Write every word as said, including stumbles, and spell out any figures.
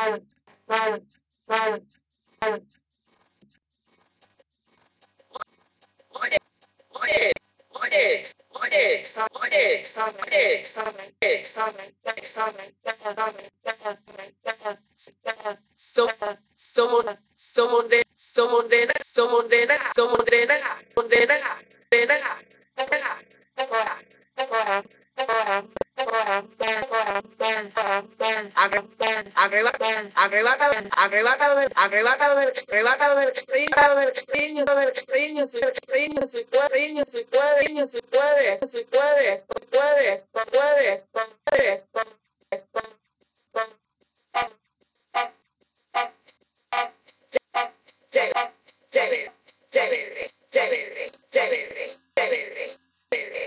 Oye, oye, oye, oye, oye, so, somos, somos de, somos de, somos de, somos de, de, de, Arrebátame, arrebátame, arrebátame, arrebátame, arrebátame, arrebátame, cariño, cariño, cariño, si puedes, si puedes, si puedes, si puedes, si puedes, si puedes, si puedes.